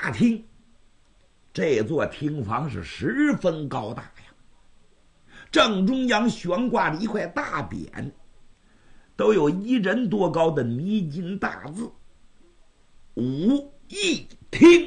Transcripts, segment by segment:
大厅。这座厅房是十分高大呀，正中央悬挂着一块大匾，都有1人多高的泥金大字“武义厅”，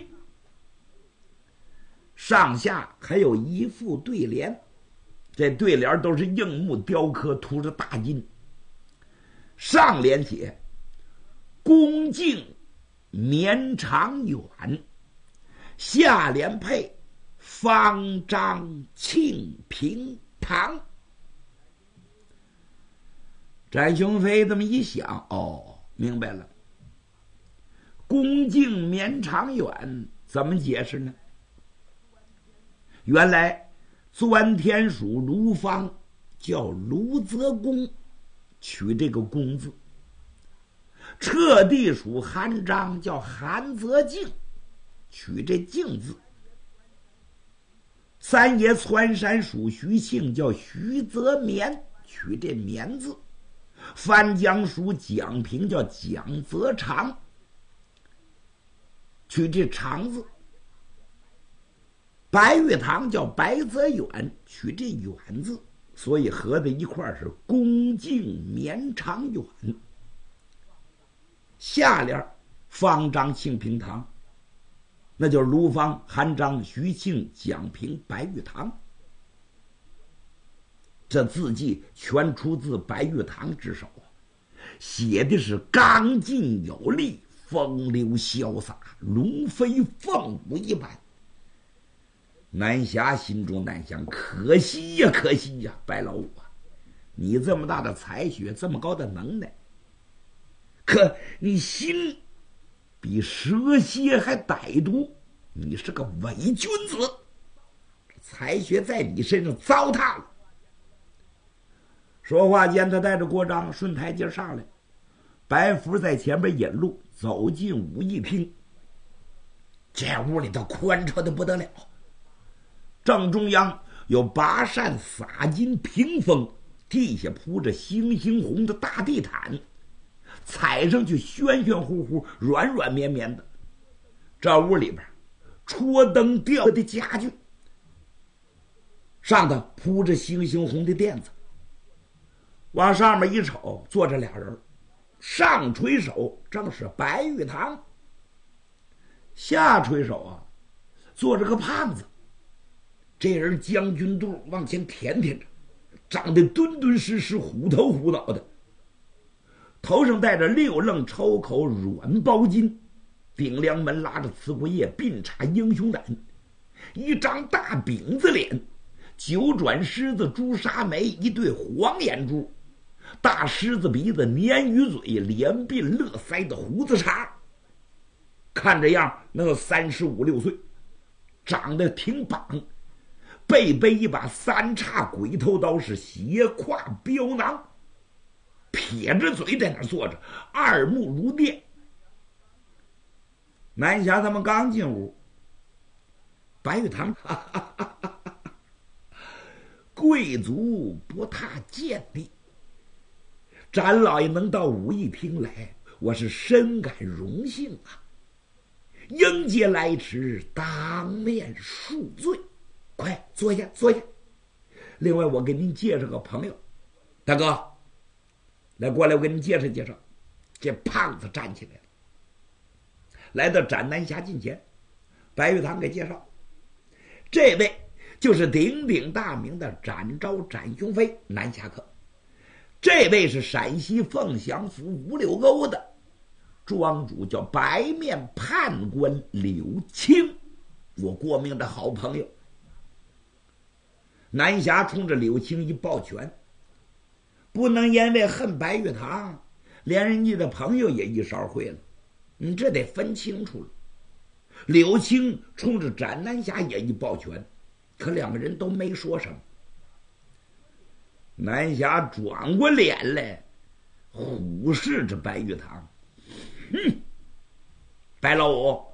上下还有一副对联，这对联都是硬木雕刻，涂着大金。上联写“恭敬绵长远”，下联配“方丈庆平堂”。展雄飞这么一想，哦，明白了，“恭敬绵长远”怎么解释呢？原来钻天属卢方叫卢泽公，取这个公字；彻地属韩章叫韩泽敬，取这敬字；三爷窜山属徐庆叫徐泽绵，取这绵字；翻江属蒋平叫蒋泽长，取这长字；白玉堂叫白泽远，取这远字，所以合在一块是恭敬绵长远。下联方丈庆平堂，那就是卢方、韩章、徐庆、蒋平、白玉堂。这字迹全出自白玉堂之手，写的是刚劲有力，风流潇洒，龙飞凤舞一般。南侠心中难想，可惜呀，可惜呀，白老五啊，你这么大的才学，这么高的能耐，可你心比蛇蝎还歹毒，你是个伪君子，才学在你身上糟蹋了。说话间，他带着郭璋顺台阶上来，白福在前边引路，走进武义厅。这屋里头宽敞的不得了，正中央有8扇洒金屏风，地下铺着猩猩红的大地毯，踩上去暄暄乎乎，软软绵绵的。这屋里边戳灯吊的家具，上头铺着猩猩红的垫子，往上面一瞅，坐着俩人，上垂手正是白玉堂，下垂手啊坐着个胖子。这人将军肚往前舔舔着，长得敦敦实实，虎头虎脑的，头上戴着6楞抽口软包巾，顶梁门拉着慈国叶，鬓插英雄胆，一张大饼子脸，9转狮子朱砂眉，一对黄眼珠，大狮子鼻子，鲶鱼嘴，连鬓乐腮的胡子茬，看这样能有35、6岁，长得挺膀，背背一把3叉鬼头刀，是斜挎镖囊，撇着嘴在那坐着，二目如电。南侠他们刚进屋，白玉堂贵族不踏贱地，展老爷能到武义厅来，我是深感荣幸啊！应接来迟，当面恕罪。快坐下，坐下。另外，我给您介绍个朋友，大哥，来过来，我给您介绍介绍。这胖子站起来了，来到展南侠近前，白玉堂给介绍，这位就是鼎鼎大名的展昭展雄飞，南侠客。这位是陕西凤翔府五柳沟的庄主，叫白面判官柳青，我郭明的好朋友。南侠冲着柳青一抱拳，不能因为恨白玉堂，连人家的朋友也一勺烩了，你这得分清楚了。柳青冲着展南侠也一抱拳，可两个人都没说什么。南侠转过脸来，虎视着白玉堂，白老五，